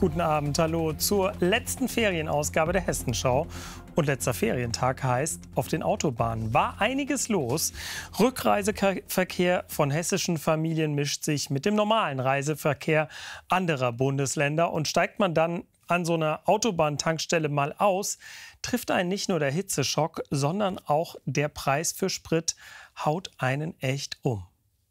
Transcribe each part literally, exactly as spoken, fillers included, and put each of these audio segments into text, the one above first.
Guten Abend, hallo zur letzten Ferienausgabe der Hessenschau. Und letzter Ferientag heißt, auf den Autobahnen war einiges los. Rückreiseverkehr von hessischen Familien mischt sich mit dem normalen Reiseverkehr anderer Bundesländer. Und steigt man dann an so einer Autobahntankstelle mal aus, trifft einen nicht nur der Hitzeschock, sondern auch der Preis für Sprit haut einen echt um.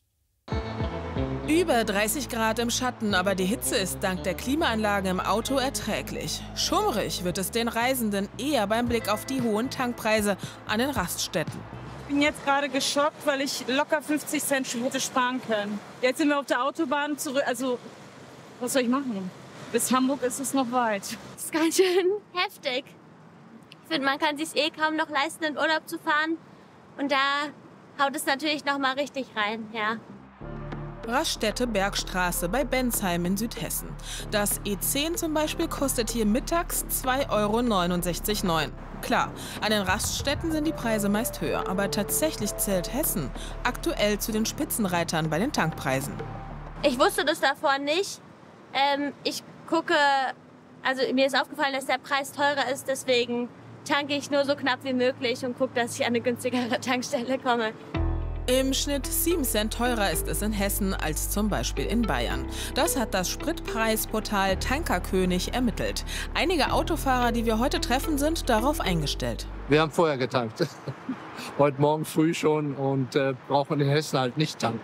Über dreißig Grad im Schatten, aber die Hitze ist dank der Klimaanlage im Auto erträglich. Schummrig wird es den Reisenden eher beim Blick auf die hohen Tankpreise an den Raststätten. Ich bin jetzt gerade geschockt, weil ich locker fünfzig Cent schon hätte sparen können. Jetzt sind wir auf der Autobahn zurück. Also, was soll ich machen? Bis Hamburg ist es noch weit. Das ist ganz schön heftig. Ich finde, man kann es sich eh kaum noch leisten, in Urlaub zu fahren. Und da haut es natürlich noch mal richtig rein, ja. Raststätte Bergstraße bei Bensheim in Südhessen. Das E zehn zum Beispiel kostet hier mittags zwei Euro neunundsechzig Komma neun. Klar, an den Raststätten sind die Preise meist höher, aber tatsächlich zählt Hessen aktuell zu den Spitzenreitern bei den Tankpreisen. Ich wusste das davor nicht. Ähm, ich gucke, also mir ist aufgefallen, dass der Preis teurer ist, deswegen tanke ich nur so knapp wie möglich und gucke, dass ich an eine günstigere Tankstelle komme. Im Schnitt sieben Cent teurer ist es in Hessen als zum Beispiel in Bayern. Das hat das Spritpreisportal Tankerkönig ermittelt. Einige Autofahrer, die wir heute treffen, sind darauf eingestellt. Wir haben vorher getankt. Heute Morgen früh schon und äh, brauchen in Hessen halt nicht tanken.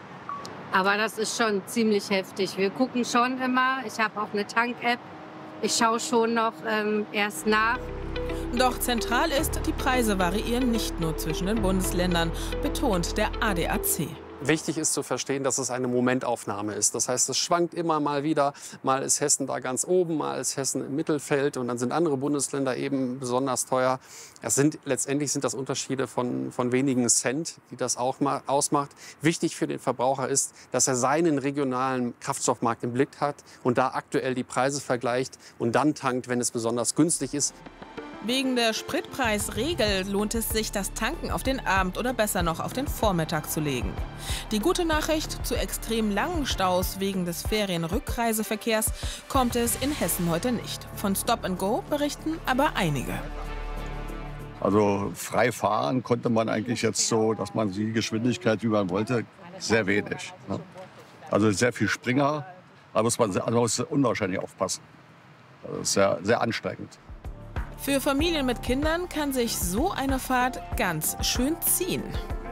Aber das ist schon ziemlich heftig. Wir gucken schon immer. Ich habe auch eine Tank-App. Ich schaue schon noch ähm, erst nach. Doch zentral ist, die Preise variieren nicht nur zwischen den Bundesländern, betont der A D A C. Wichtig ist zu verstehen, dass es eine Momentaufnahme ist. Das heißt, es schwankt immer mal wieder. Mal ist Hessen da ganz oben, mal ist Hessen im Mittelfeld und dann sind andere Bundesländer eben besonders teuer. Es sind, letztendlich sind das Unterschiede von, von wenigen Cent, die das auch mal ausmacht. Wichtig für den Verbraucher ist, dass er seinen regionalen Kraftstoffmarkt im Blick hat und da aktuell die Preise vergleicht und dann tankt, wenn es besonders günstig ist. Wegen der Spritpreisregel lohnt es sich, das Tanken auf den Abend oder besser noch auf den Vormittag zu legen. Die gute Nachricht: zu extrem langen Staus wegen des Ferienrückreiseverkehrs kommt es in Hessen heute nicht. Von Stop and Go berichten aber einige. Also frei fahren konnte man eigentlich jetzt so, dass man die Geschwindigkeit, wie man wollte, sehr wenig. Also sehr viel Springer, da muss man sehr, muss unwahrscheinlich aufpassen. Das ist sehr, sehr anstrengend. Für Familien mit Kindern kann sich so eine Fahrt ganz schön ziehen.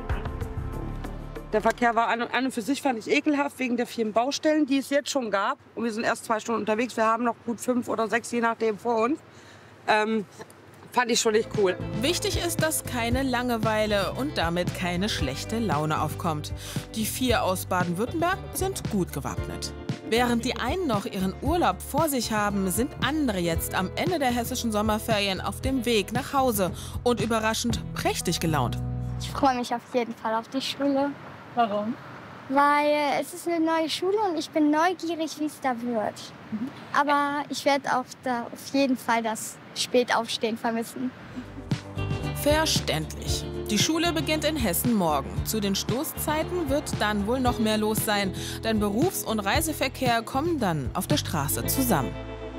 Der Verkehr war an und, an und für sich, fand ich ekelhaft, wegen der vielen Baustellen, die es jetzt schon gab. Und wir sind erst zwei Stunden unterwegs. Wir haben noch gut fünf oder sechs, je nachdem, vor uns. Ähm, fand ich schon nicht cool. Wichtig ist, dass keine Langeweile und damit keine schlechte Laune aufkommt. Die vier aus Baden-Württemberg sind gut gewappnet. Während die einen noch ihren Urlaub vor sich haben, sind andere jetzt am Ende der hessischen Sommerferien auf dem Weg nach Hause und überraschend prächtig gelaunt. Ich freue mich auf jeden Fall auf die Schule. Warum? Weil es ist eine neue Schule und ich bin neugierig, wie es da wird. Mhm. Aber ich werde auch da auf jeden Fall das Spätaufstehen vermissen. Verständlich. Die Schule beginnt in Hessen morgen. Zu den Stoßzeiten wird dann wohl noch mehr los sein, denn Berufs- und Reiseverkehr kommen dann auf der Straße zusammen.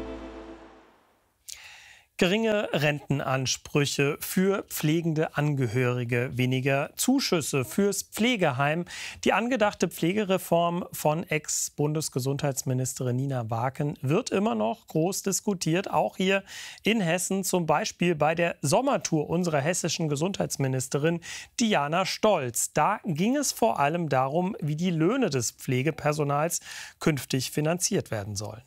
Geringe Rentenansprüche für pflegende Angehörige, weniger Zuschüsse fürs Pflegeheim. Die angedachte Pflegereform von Ex-Bundesgesundheitsministerin Nina Waken wird immer noch groß diskutiert, auch hier in Hessen, zum Beispiel bei der Sommertour unserer hessischen Gesundheitsministerin Diana Stolz. Da ging es vor allem darum, wie die Löhne des Pflegepersonals künftig finanziert werden sollen.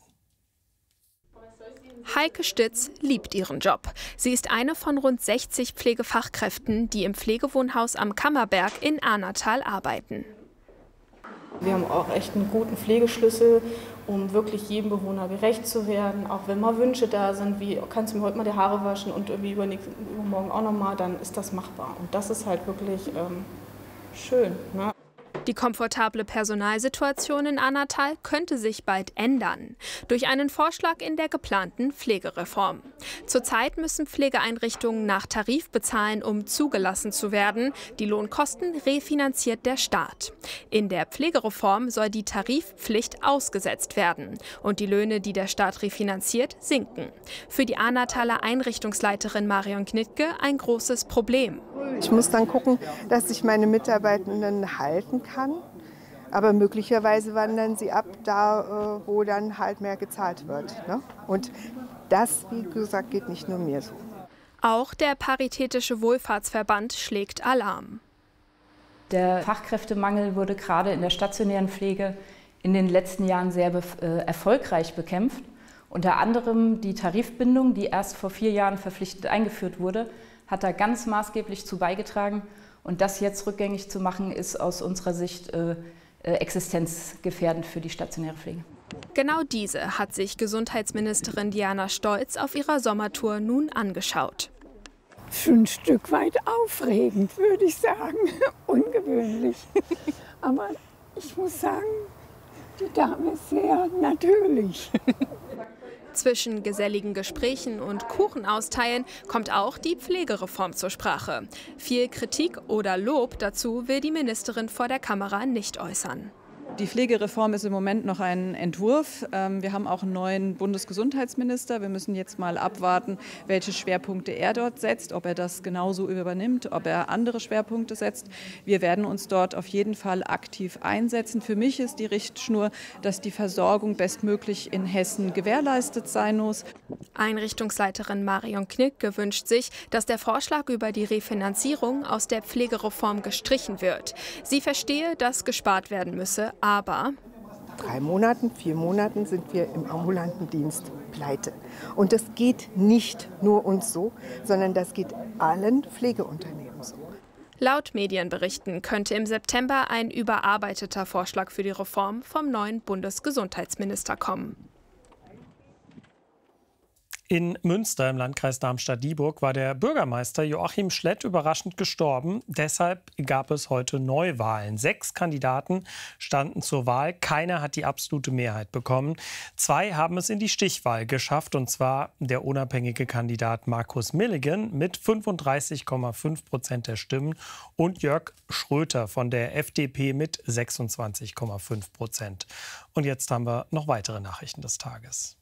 Heike Stütz liebt ihren Job. Sie ist eine von rund sechzig Pflegefachkräften, die im Pflegewohnhaus am Kammerberg in Ahnatal arbeiten. Wir haben auch echt einen guten Pflegeschlüssel, um wirklich jedem Bewohner gerecht zu werden. Auch wenn mal Wünsche da sind, wie kannst du mir heute mal die Haare waschen und irgendwie übermorgen auch noch mal, dann ist das machbar. Und das ist halt wirklich ähm, schön, ne? Die komfortable Personalsituation in Annatal könnte sich bald ändern. Durch einen Vorschlag in der geplanten Pflegereform. Zurzeit müssen Pflegeeinrichtungen nach Tarif bezahlen, um zugelassen zu werden. Die Lohnkosten refinanziert der Staat. In der Pflegereform soll die Tarifpflicht ausgesetzt werden und die Löhne, die der Staat refinanziert, sinken. Für die Annataler Einrichtungsleiterin Marion Knittke ein großes Problem. Ich muss dann gucken, dass ich meine Mitarbeitenden halten kann. Aber möglicherweise wandern sie ab, da wo dann halt mehr gezahlt wird. Ne? Und das, wie gesagt, geht nicht nur mir so. Auch der Paritätische Wohlfahrtsverband schlägt Alarm. Der Fachkräftemangel wurde gerade in der stationären Pflege in den letzten Jahren sehr äh, erfolgreich bekämpft. Unter anderem die Tarifbindung, die erst vor vier Jahren verpflichtend eingeführt wurde, hat da ganz maßgeblich zu beigetragen. Und das jetzt rückgängig zu machen, ist aus unserer Sicht äh, existenzgefährdend für die stationäre Pflege. Genau diese hat sich Gesundheitsministerin Diana Stolz auf ihrer Sommertour nun angeschaut. Schon ein Stück weit aufregend, würde ich sagen. Ungewöhnlich. Aber ich muss sagen, die Dame ist sehr natürlich. Zwischen geselligen Gesprächen und Kuchen austeilen kommt auch die Pflegereform zur Sprache. Viel Kritik oder Lob dazu will die Ministerin vor der Kamera nicht äußern. Die Pflegereform ist im Moment noch ein Entwurf. Wir haben auch einen neuen Bundesgesundheitsminister. Wir müssen jetzt mal abwarten, welche Schwerpunkte er dort setzt, ob er das genauso übernimmt, ob er andere Schwerpunkte setzt. Wir werden uns dort auf jeden Fall aktiv einsetzen. Für mich ist die Richtschnur, dass die Versorgung bestmöglich in Hessen gewährleistet sein muss. Einrichtungsleiterin Marion Knittke wünscht sich, dass der Vorschlag über die Refinanzierung aus der Pflegereform gestrichen wird. Sie verstehe, dass gespart werden müsse. Aber drei Monaten, vier Monaten sind wir im ambulanten Dienst pleite. Und das geht nicht nur uns so, sondern das geht allen Pflegeunternehmen so. Laut Medienberichten könnte im September ein überarbeiteter Vorschlag für die Reform vom neuen Bundesgesundheitsminister kommen. In Münster im Landkreis Darmstadt-Dieburg war der Bürgermeister Joachim Schlett überraschend gestorben. Deshalb gab es heute Neuwahlen. Sechs Kandidaten standen zur Wahl. Keiner hat die absolute Mehrheit bekommen. Zwei haben es in die Stichwahl geschafft, und zwar der unabhängige Kandidat Markus Milligan mit fünfunddreißig Komma fünf Prozent der Stimmen und Jörg Schröter von der F D P mit sechsundzwanzig Komma fünf Prozent. Und jetzt haben wir noch weitere Nachrichten des Tages.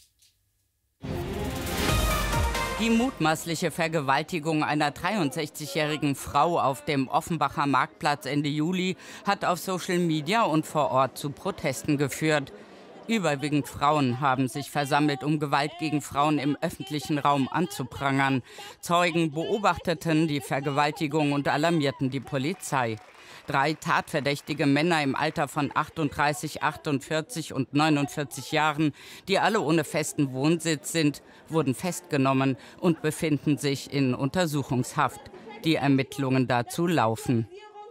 Die mutmaßliche Vergewaltigung einer dreiundsechzigjährigen Frau auf dem Offenbacher Marktplatz Ende Juli hat auf Social Media und vor Ort zu Protesten geführt. Überwiegend Frauen haben sich versammelt, um Gewalt gegen Frauen im öffentlichen Raum anzuprangern. Zeugen beobachteten die Vergewaltigung und alarmierten die Polizei. Drei tatverdächtige Männer im Alter von achtunddreißig, achtundvierzig und neunundvierzig Jahren, die alle ohne festen Wohnsitz sind, wurden festgenommen und befinden sich in Untersuchungshaft. Die Ermittlungen dazu laufen.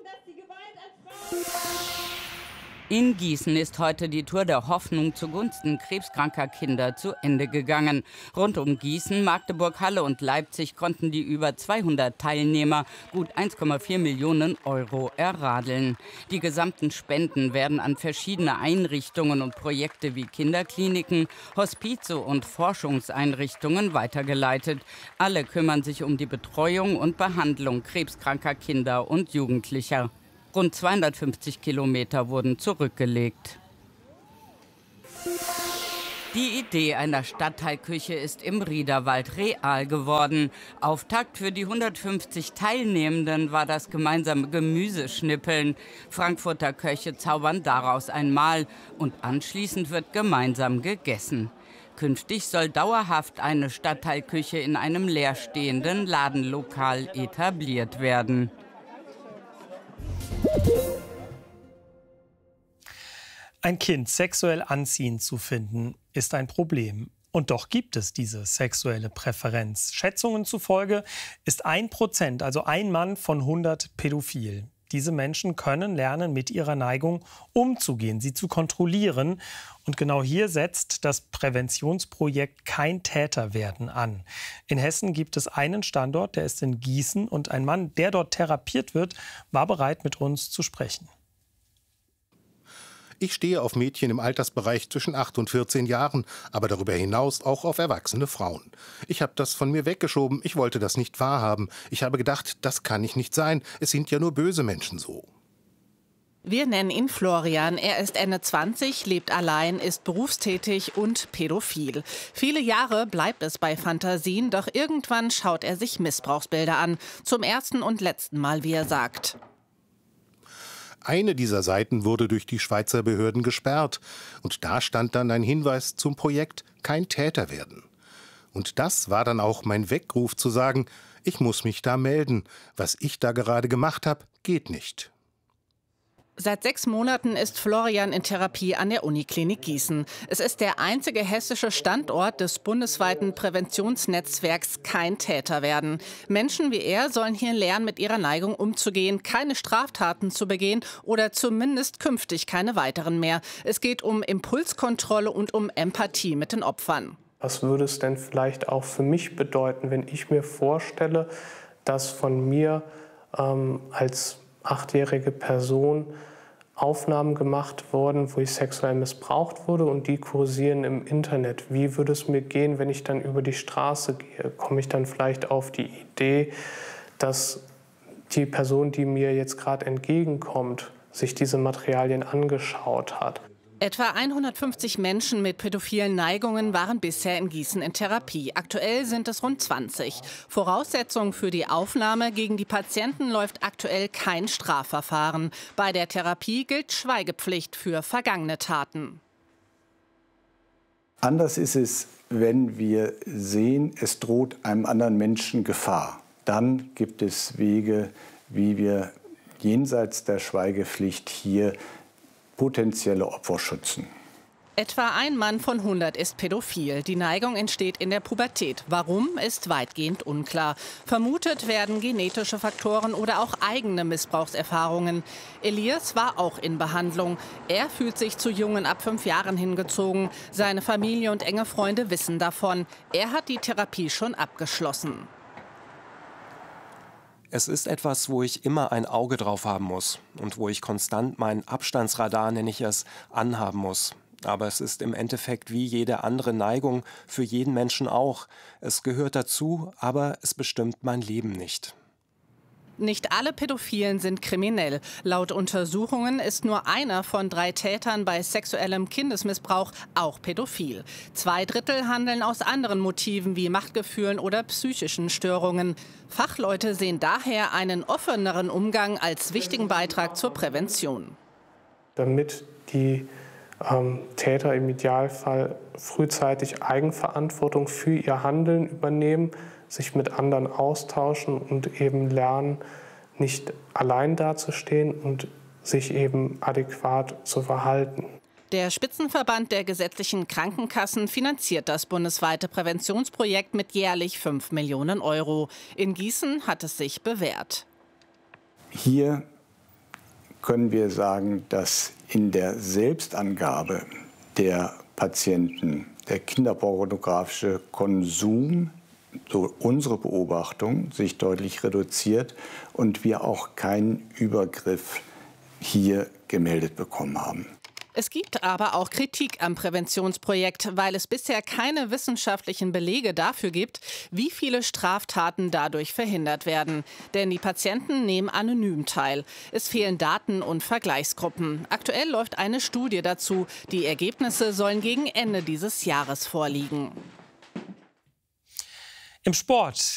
In Gießen ist heute die Tour der Hoffnung zugunsten krebskranker Kinder zu Ende gegangen. Rund um Gießen, Magdeburg, Halle und Leipzig konnten die über zweihundert Teilnehmer gut eins Komma vier Millionen Euro erradeln. Die gesamten Spenden werden an verschiedene Einrichtungen und Projekte wie Kinderkliniken, Hospize und Forschungseinrichtungen weitergeleitet. Alle kümmern sich um die Betreuung und Behandlung krebskranker Kinder und Jugendlicher. Rund zweihundertfünfzig Kilometer wurden zurückgelegt. Die Idee einer Stadtteilküche ist im Riederwald real geworden. Auftakt für die hundertfünfzig Teilnehmenden war das gemeinsame Gemüseschnippeln. Frankfurter Köche zaubern daraus ein Mahl und anschließend wird gemeinsam gegessen. Künftig soll dauerhaft eine Stadtteilküche in einem leerstehenden Ladenlokal etabliert werden. Ein Kind sexuell anziehend zu finden, ist ein Problem. Und doch gibt es diese sexuelle Präferenz. Schätzungen zufolge ist ein Prozent, also ein Mann von hundert, pädophil. Diese Menschen können lernen, mit ihrer Neigung umzugehen, sie zu kontrollieren. Und genau hier setzt das Präventionsprojekt Kein Täter werden an. In Hessen gibt es einen Standort, der ist in Gießen. Und ein Mann, der dort therapiert wird, war bereit, mit uns zu sprechen. Ich stehe auf Mädchen im Altersbereich zwischen acht und vierzehn Jahren, aber darüber hinaus auch auf erwachsene Frauen. Ich habe das von mir weggeschoben, ich wollte das nicht wahrhaben. Ich habe gedacht, das kann nicht nicht sein, es sind ja nur böse Menschen so. Wir nennen ihn Florian. Er ist Ende zwanzig, lebt allein, ist berufstätig und pädophil. Viele Jahre bleibt es bei Fantasien, doch irgendwann schaut er sich Missbrauchsbilder an. Zum ersten und letzten Mal, wie er sagt. Eine dieser Seiten wurde durch die Schweizer Behörden gesperrt. Und da stand dann ein Hinweis zum Projekt Kein Täter werden. Und das war dann auch mein Weckruf zu sagen, ich muss mich da melden. Was ich da gerade gemacht habe, geht nicht. Seit sechs Monaten ist Florian in Therapie an der Uniklinik Gießen. Es ist der einzige hessische Standort des bundesweiten Präventionsnetzwerks Kein Täter werden. Menschen wie er sollen hier lernen, mit ihrer Neigung umzugehen, keine Straftaten zu begehen oder zumindest künftig keine weiteren mehr. Es geht um Impulskontrolle und um Empathie mit den Opfern. Was würde es denn vielleicht auch für mich bedeuten, wenn ich mir vorstelle, dass von mir ähm, als achtjährige Person Aufnahmen gemacht wurden, wo ich sexuell missbraucht wurde und die kursieren im Internet. Wie würde es mir gehen, wenn ich dann über die Straße gehe? Komme ich dann vielleicht auf die Idee, dass die Person, die mir jetzt gerade entgegenkommt, sich diese Materialien angeschaut hat? Etwa hundertfünfzig Menschen mit pädophilen Neigungen waren bisher in Gießen in Therapie. Aktuell sind es rund zwanzig. Voraussetzung für die Aufnahme gegen die Patienten läuft aktuell kein Strafverfahren. Bei der Therapie gilt Schweigepflicht für vergangene Taten. Anders ist es, wenn wir sehen, es droht einem anderen Menschen Gefahr. Dann gibt es Wege, wie wir jenseits der Schweigepflicht hier potenzielle Opfer schützen. Etwa ein Mann von hundert ist pädophil. Die Neigung entsteht in der Pubertät. Warum, ist weitgehend unklar. Vermutet werden genetische Faktoren oder auch eigene Missbrauchserfahrungen. Elias war auch in Behandlung. Er fühlt sich zu Jungen ab fünf Jahren hingezogen. Seine Familie und enge Freunde wissen davon. Er hat die Therapie schon abgeschlossen. Es ist etwas, wo ich immer ein Auge drauf haben muss und wo ich konstant mein Abstandsradar, nenne ich es, anhaben muss. Aber es ist im Endeffekt wie jede andere Neigung für jeden Menschen auch. Es gehört dazu, aber es bestimmt mein Leben nicht. Nicht alle Pädophilen sind kriminell. Laut Untersuchungen ist nur einer von drei Tätern bei sexuellem Kindesmissbrauch auch pädophil. Zwei Drittel handeln aus anderen Motiven wie Machtgefühlen oder psychischen Störungen. Fachleute sehen daher einen offeneren Umgang als wichtigen Beitrag zur Prävention. Damit die ähm, Täter im Idealfall frühzeitig Eigenverantwortung für ihr Handeln übernehmen, sich mit anderen austauschen und eben lernen, nicht allein dazustehen und sich eben adäquat zu verhalten. Der Spitzenverband der gesetzlichen Krankenkassen finanziert das bundesweite Präventionsprojekt mit jährlich fünf Millionen Euro. In Gießen hat es sich bewährt. Hier können wir sagen, dass in der Selbstangabe der Patienten der kinderpornografische Konsum, so unsere Beobachtung, sich deutlich reduziert und wir auch keinen Übergriff hier gemeldet bekommen haben. Es gibt aber auch Kritik am Präventionsprojekt, weil es bisher keine wissenschaftlichen Belege dafür gibt, wie viele Straftaten dadurch verhindert werden. Denn die Patienten nehmen anonym teil. Es fehlen Daten und Vergleichsgruppen. Aktuell läuft eine Studie dazu. Die Ergebnisse sollen gegen Ende dieses Jahres vorliegen. Im Sport.